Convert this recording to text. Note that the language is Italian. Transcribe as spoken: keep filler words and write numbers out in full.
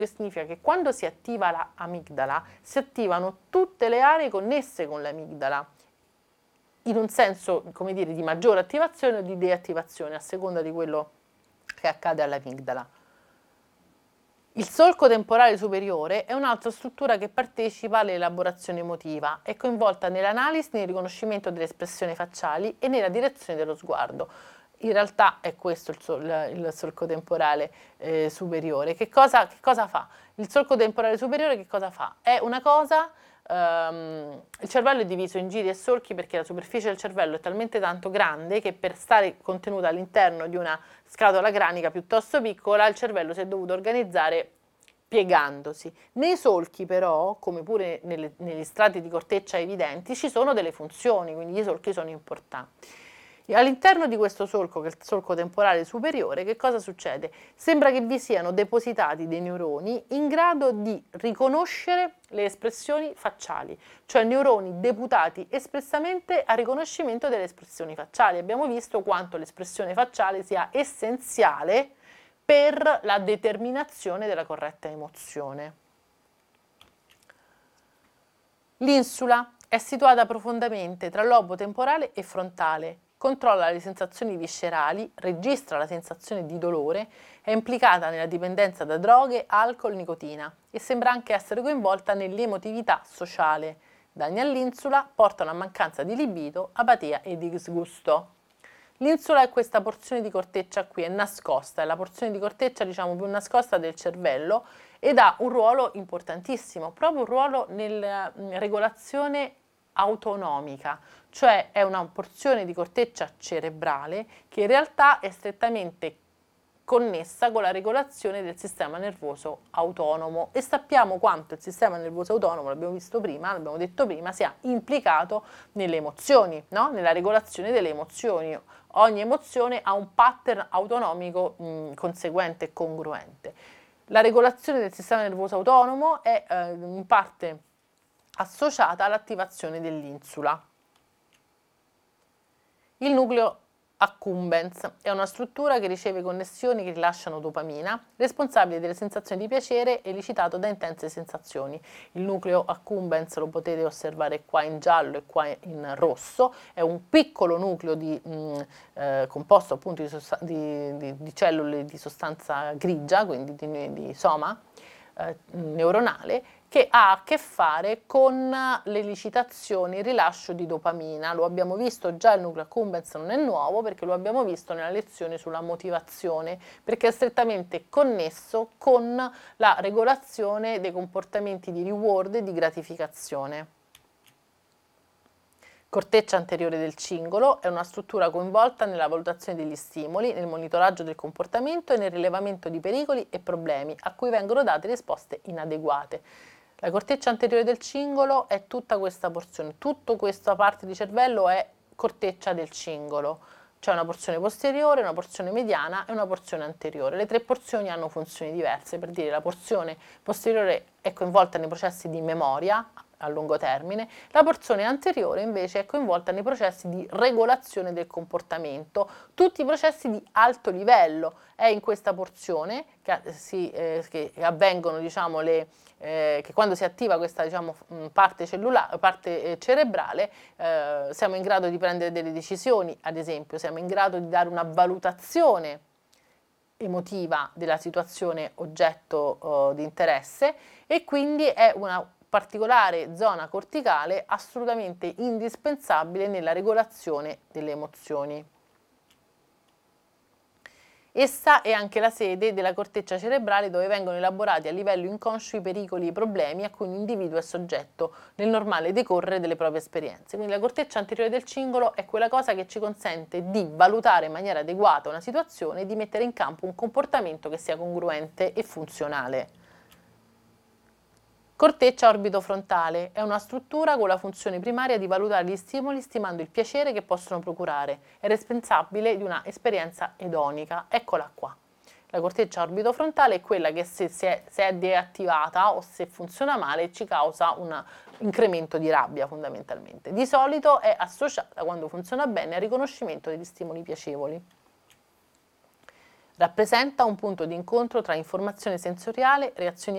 che significa che quando si attiva la amigdala, si attivano tutte le aree connesse con l'amigdala, in un senso, come dire, di maggiore attivazione o di deattivazione, a seconda di quello che accade all'amigdala. Il solco temporale superiore è un'altra struttura che partecipa all'elaborazione emotiva, è coinvolta nell'analisi, nel riconoscimento delle espressioni facciali e nella direzione dello sguardo. In realtà è questo il, sol il solco temporale eh, superiore. Che cosa, che cosa fa? Il solco temporale superiore che cosa fa? È una cosa, ehm, il cervello è diviso in giri e solchi perché la superficie del cervello è talmente tanto grande che per stare contenuta all'interno di una scatola cranica piuttosto piccola il cervello si è dovuto organizzare piegandosi. Nei solchi però, come pure nelle, negli strati di corteccia evidenti, ci sono delle funzioni, quindi i solchi sono importanti. All'interno di questo solco, che è il solco temporale superiore, che cosa succede? Sembra che vi siano depositati dei neuroni in grado di riconoscere le espressioni facciali, cioè neuroni deputati espressamente al riconoscimento delle espressioni facciali. Abbiamo visto quanto l'espressione facciale sia essenziale per la determinazione della corretta emozione. L'insula è situata profondamente tra lobo temporale e frontale, controlla le sensazioni viscerali, registra la sensazione di dolore, è implicata nella dipendenza da droghe, alcol, nicotina e sembra anche essere coinvolta nell'emotività sociale. Danni all'insula portano a mancanza di libido, apatia e disgusto. L'insula è questa porzione di corteccia qui, è nascosta, è la porzione di corteccia diciamo più nascosta del cervello ed ha un ruolo importantissimo, proprio un ruolo nella regolazione autonomica, cioè è una porzione di corteccia cerebrale che in realtà è strettamente connessa con la regolazione del sistema nervoso autonomo e sappiamo quanto il sistema nervoso autonomo, l'abbiamo visto prima, l'abbiamo detto prima, sia implicato nelle emozioni, no? Nella regolazione delle emozioni. Ogni emozione ha un pattern autonomico mh, conseguente e congruente. La regolazione del sistema nervoso autonomo è eh, in parte associata all'attivazione dell'insula. Il nucleo accumbens è una struttura che riceve connessioni che rilasciano dopamina, responsabile delle sensazioni di piacere elicitato da intense sensazioni. Il nucleo accumbens lo potete osservare qua in giallo e qua in rosso, è un piccolo nucleo di, mh, eh, composto appunto di, di, di, di cellule di sostanza grigia, quindi di, di soma eh, neuronale, che ha a che fare con l'elicitazione, il rilascio di dopamina. Lo abbiamo visto già, il nucleo accumbens non è nuovo perché lo abbiamo visto nella lezione sulla motivazione, perché è strettamente connesso con la regolazione dei comportamenti di reward e di gratificazione. Corteccia anteriore del cingolo è una struttura coinvolta nella valutazione degli stimoli, nel monitoraggio del comportamento e nel rilevamento di pericoli e problemi a cui vengono date risposte inadeguate. La corteccia anteriore del cingolo è tutta questa porzione, tutta questa parte di cervello è corteccia del cingolo. C'è una porzione posteriore, una porzione mediana e una porzione anteriore. Le tre porzioni hanno funzioni diverse, per dire la porzione posteriore è coinvolta nei processi di memoria a lungo termine, la porzione anteriore invece è coinvolta nei processi di regolazione del comportamento, tutti i processi di alto livello. È in questa porzione che, si, eh, che avvengono, diciamo, le, eh, che quando si attiva questa diciamo, parte, cellulare, parte eh, cerebrale eh, siamo in grado di prendere delle decisioni, ad esempio siamo in grado di dare una valutazione emotiva della situazione oggetto eh, di interesse e quindi è una particolare zona corticale assolutamente indispensabile nella regolazione delle emozioni. Essa è anche la sede della corteccia cerebrale dove vengono elaborati a livello inconscio i pericoli e i problemi a cui un individuo è soggetto nel normale decorrere delle proprie esperienze. Quindi la corteccia anteriore del cingolo è quella cosa che ci consente di valutare in maniera adeguata una situazione e di mettere in campo un comportamento che sia congruente e funzionale. Corteccia orbitofrontale è una struttura con la funzione primaria di valutare gli stimoli stimando il piacere che possono procurare. È responsabile di una esperienza edonica. Eccola qua. La corteccia orbitofrontale è quella che se, se, è, se è deattivata o se funziona male ci causa un incremento di rabbia fondamentalmente. Di solito è associata, quando funziona bene, al riconoscimento degli stimoli piacevoli. Rappresenta un punto di incontro tra informazione sensoriale, reazioni